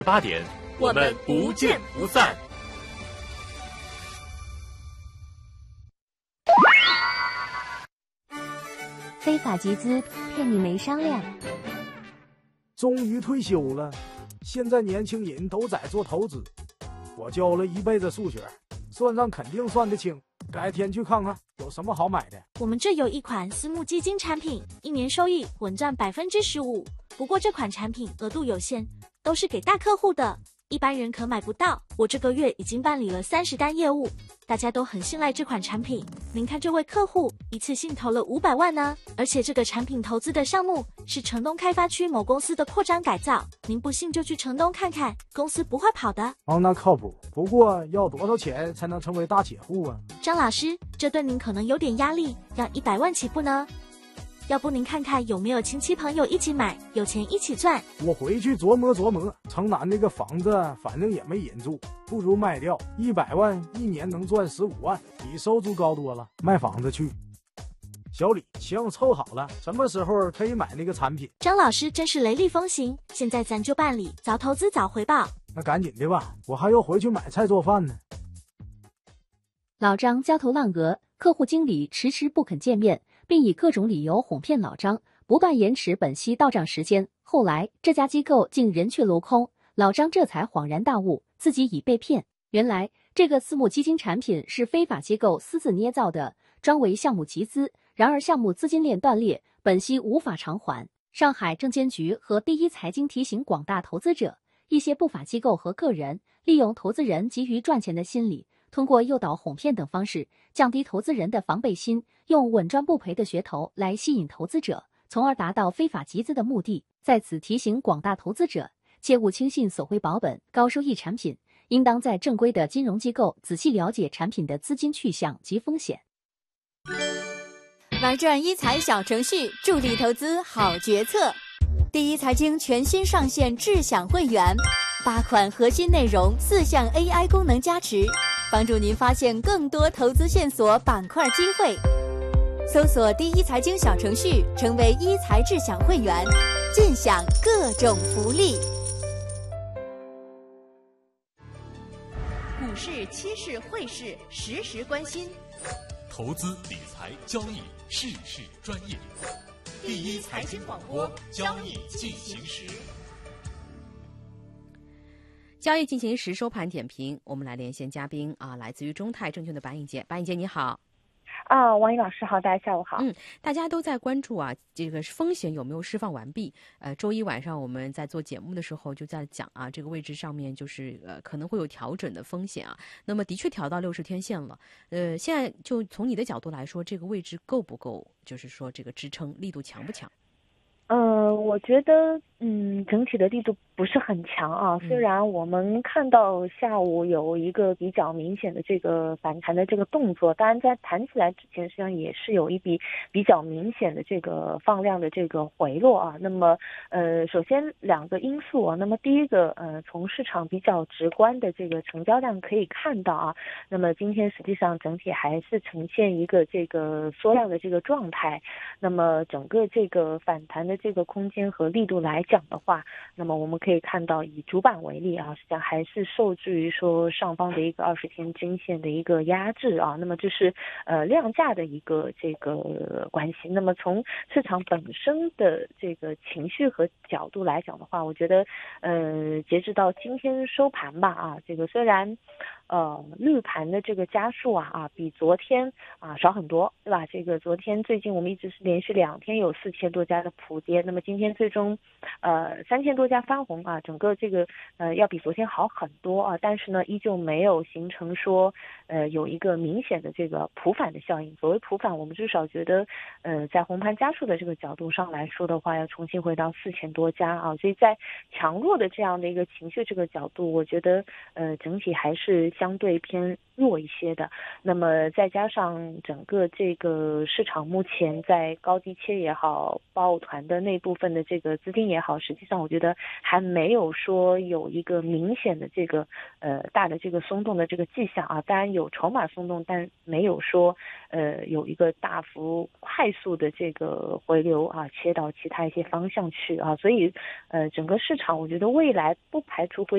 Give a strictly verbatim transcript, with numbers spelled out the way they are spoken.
八点，我们不见不散。 非法集资骗你没商量。 终于退休了，现在年轻人都在做投资。我教了一辈子数学，算账肯定算得清。改天去看看有什么好买的。 我们这有一款私募基金产品，一年收益稳赚百分之十五。不过这款产品额度有限，都是给大客户的，一般人可买不到。我这个月已经办理了三十单业务，大家都很信赖这款产品。您看这位客户一次性投了五百万呢，而且这个产品投资的项目是城东开发区某公司的扩张改造，您不信就去城东看看，公司不会跑的。 哦，那靠谱。不过要多少钱才能成为大铁户啊？ 张老师，这对您可能有点压力，要一百万起步呢。要不您看看有没有亲戚朋友一起买，有钱一起赚。 我回去琢磨琢磨，城南那个房子反正也没人住，不如卖掉，一百万一年能赚十五万，比收租高多了。卖房子去。小李，行，凑好了，什么时候可以买那个产品？ 张老师真是雷厉风行，现在咱就办理，早投资早回报。 那赶紧的吧，我还要回去买菜做饭呢。 老张焦头烂额，客户经理迟迟不肯见面，并以各种理由哄骗老张，不断延迟本息到账时间。后来这家机构竟人去楼空，老张这才恍然大悟，自己已被骗。原来这个私募基金产品是非法机构私自捏造的，专为项目集资，然而项目资金链断裂，本息无法偿还。上海证监局和第一财经提醒广大投资者，一些不法机构和个人利用投资人急于赚钱的心理，通过诱导、哄骗等方式，降低投资人的防备心，用稳赚不赔的噱头来吸引投资者，从而达到非法集资的目的。在此提醒广大投资者，切勿轻信索回保本、高收益产品，应当在正规的金融机构仔细了解产品的资金去向及风险。 玩转一财小程序，助力投资好决策。第一财经全新上线智享会员，八款核心内容，四项 A I 功能加持，帮助您发现更多投资线索、板块机会。搜索第一财经小程序，成为一财智享会员，尽享各种福利。 股市、期市、汇市，时时关心。 投资理财交易事事专业，第一财经广播，交易进行时。 交易进行时收盘点评，我们来连线嘉宾啊，来自于中泰证券的白颖杰。白颖杰你好。 啊，王颖老师好，大家下午好。 嗯，大家都在关注啊，这个风险有没有释放完毕？呃，周一晚上我们在做节目的时候就在讲啊，这个位置上面就是呃可能会有调整的风险啊。那么的确调到六十天线了。呃，现在就从你的角度来说，这个位置够不够？就是说这个支撑力度强不强？ 呃，我觉得，嗯，整体的力度不是很强啊。虽然我们看到下午有一个比较明显的这个反弹的这个动作，当然在弹起来之前，实际上也是有一笔比较明显的这个放量的这个回落啊。那么，呃，首先两个因素啊。那么第一个，呃，从市场比较直观的这个成交量可以看到啊，那么今天实际上整体还是呈现一个这个缩量的这个状态。那么整个这个反弹的这个空间和力度来讲的话，那么我们可以看到以主板为例啊，实际上还是受制于说上方的一个二十天均线的一个压制啊，那么这是呃量价的一个这个关系。那么从市场本身的这个情绪和角度来讲的话，我觉得呃截止到今天收盘吧啊，这个虽然呃绿盘的这个家数啊啊比昨天啊少很多，对吧？这个昨天最近我们一直是连续两天有四千多家的普跌，那么今天最终呃三千多家翻红啊，整个这个呃要比昨天好很多啊，但是呢依旧没有形成说呃有一个明显的这个普反的效应。所谓普反，我们至少觉得呃在红盘家数的这个角度上来说的话，要重新回到四千多家啊，所以在强弱的这样的一个情绪这个角度，我觉得呃整体还是相对偏弱一些的。那么再加上整个这个市场目前在高低切也好，抱团的那部分的这个资金也好， 好，实际上我觉得还没有说有一个明显的这个呃大的这个松动的这个迹象啊。当然有筹码松动，但没有说呃有一个大幅快速的这个回流啊，切到其他一些方向去啊。所以呃整个市场我觉得未来不排除会